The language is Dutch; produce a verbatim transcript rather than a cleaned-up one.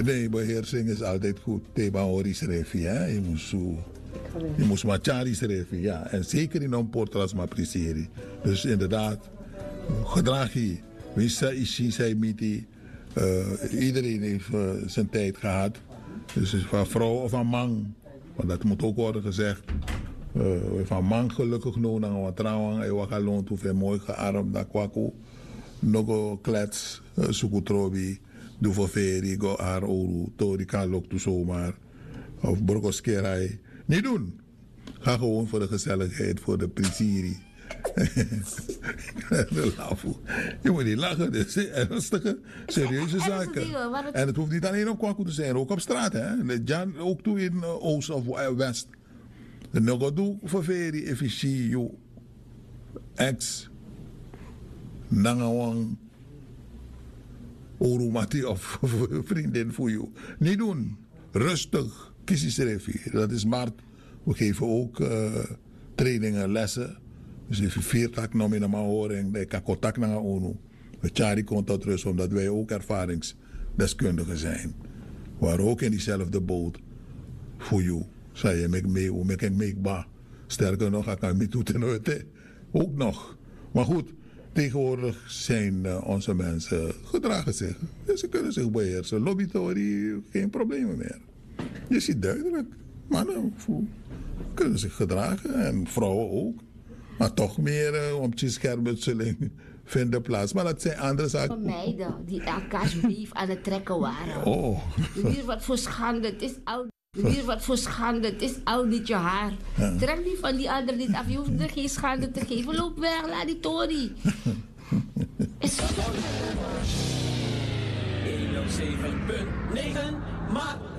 Nee, beheersing is altijd goed. Thema horis refi, hè. Je moet zo... Je moet maar charis refi, ja. En zeker in een portras maar priseri. Dus inderdaad, gedrag je. Wissa ishi, zei miti. Iedereen heeft uh, zijn tijd gehad. Dus van vrouw of van man. Want dat moet ook worden gezegd. Uh, van man gelukkig nodig. Want trouwens, ik was al hoeveel mooi gearmd. Dat kwaku. Nog klets. Sukutrobi. Doe voor feri. Go haar oru. Tori kan lok toe zomaar. Of burgoskerai. Niet doen. Ga gewoon voor de gezelligheid. Voor de plezier. Je moet niet lachen, dit is ernstige, serieuze zaken. En het hoeft niet alleen op Kwaku te zijn, ook op straat. Hè? Jan, ook toe in uh, Oost of uh, West. De Nogodu voor Veri, efficiënt, je ex, Nangawang, Orumati of vriendin voor je. Niet doen. Rustig. Kies eens even. Dat is maart. We geven ook uh, trainingen, lessen. Dus if je veertak nog in een horen, dan kan contact naar ons. We chari contact rust, omdat wij ook ervaringsdeskundigen zijn. We waren ook in diezelfde boot. Voor jou. Zei je, ik mee, hoe ik meekbaar. Sterker nog, ik kan niet doen ten ooit. Ook nog. Maar goed, tegenwoordig zijn uh, onze mensen gedragen zich. Dus ze kunnen zich beheersen. Lobbytory, geen problemen meer. Je ziet duidelijk. Mannen kunnen zich gedragen en vrouwen ook. Maar toch meer uh, om te schermutseling vinden plaats. Maar dat zijn andere zaken. Van meiden die elkaars brief aan het trekken waren. Oh. Weer wat voor schande, het is al, weer wat voor schande, het is al niet je haar. Ja. Trek die van die ander niet af, je hoeft er geen schande te geven. Loop weg, laat die Tori. Is honderdzeven komma negen, maar